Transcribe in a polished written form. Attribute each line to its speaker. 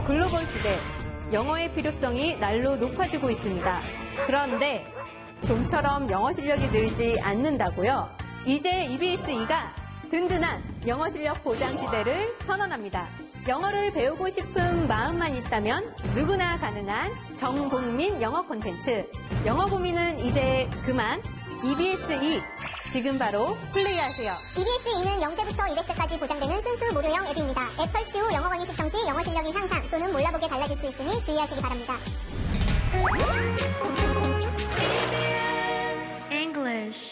Speaker 1: 빠르고 글로벌 시대, 영어의 필요성이 날로 높아지고 있습니다. 그런데 좀처럼 영어 실력이 늘지 않는다고요? 이제 EBS2가 든든한 영어 실력 보장 시대를 선언합니다. 영어를 배우고 싶은 마음만 있다면 누구나 가능한 전국민 영어 콘텐츠. 영어 고민은 이제 그만. EBS2 지금 바로 플레이하세요.
Speaker 2: EBS2는 0세부터 200세까지 보장되는 순수 무료형 앱입니다. 앱 설치 후 영어권이 시청 시 영어 실력이 향상 또는 몰라보게 달라질 수 있으니 주의하시기 바랍니다.
Speaker 3: English.